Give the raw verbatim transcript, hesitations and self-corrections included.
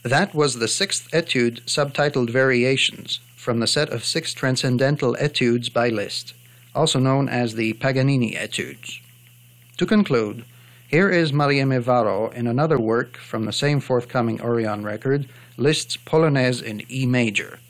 That was the sixth etude subtitled Variations from the set of six transcendental etudes by Liszt, also known as the Paganini etudes. To conclude, here is Marieme Varro in another work from the same forthcoming Orion record, Liszt's Polonaise in E major.